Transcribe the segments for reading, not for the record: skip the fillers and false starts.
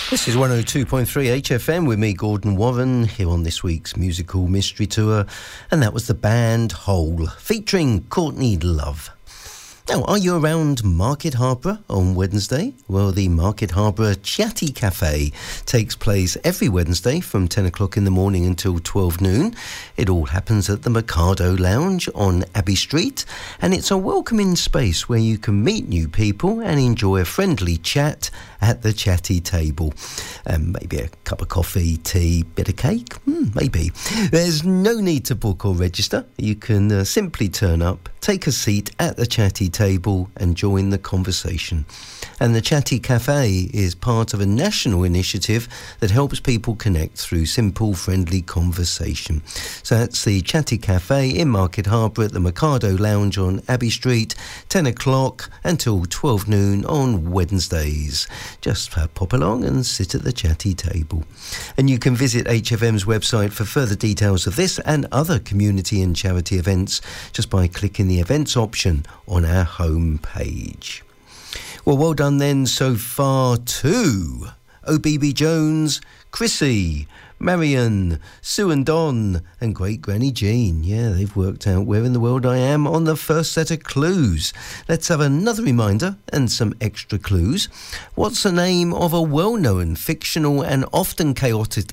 This is 102.3 HFM with me, Gordon Warren, here on this week's musical mystery tour. And that was the band Hole, featuring Courtney Love. Now, are you around Market Harborough on Wednesday? Well, the Market Harborough Chatty Cafe takes place every Wednesday from 10 o'clock in the morning until 12 noon. It all happens at the Mikado Lounge on Abbey Street, and it's a welcoming space where you can meet new people and enjoy a friendly chat at the chatty table. Maybe a cup of coffee, tea, bit of cake, maybe. There's no need to book or register. You can simply turn up, take a seat at the chatty table and join the conversation. And the Chatty Cafe is part of a national initiative that helps people connect through simple, friendly conversation. So that's the Chatty Cafe in Market Harborough at the Mikado Lounge on Abbey Street, 10 o'clock until 12 noon on Wednesdays. Just pop along and sit at the chatty table. And you can visit HFM's website for further details of this and other community and charity events just by clicking the events option on our home page. Well done then so far to OBB Jones, Chrissy, Marion, Sue and Don and Great Granny Jean. Yeah, they've worked out where in the world I am on the first set of clues. Let's have another reminder and some extra clues. What's the name of a well-known fictional and often chaotic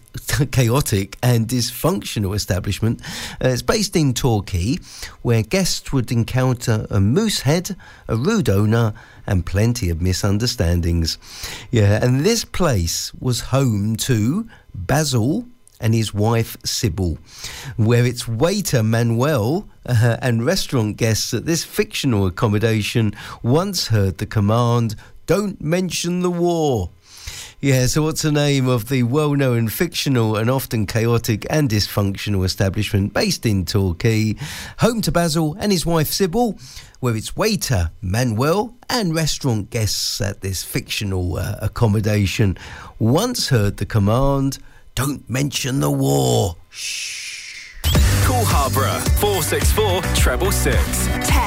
and dysfunctional establishment? It's based in Torquay, where guests would encounter a moose head, a rude owner and plenty of misunderstandings. Yeah, and this place was home to Basil and his wife Sybil, where its waiter Manuel and restaurant guests at this fictional accommodation once heard the command, "Don't mention the war." Yeah, so what's the name of the well-known fictional and often chaotic and dysfunctional establishment based in Torquay, home to Basil and his wife Sybil, where its waiter Manuel and restaurant guests at this fictional accommodation once heard the command, "Don't mention the war." Shh. Call Harborough 464 666.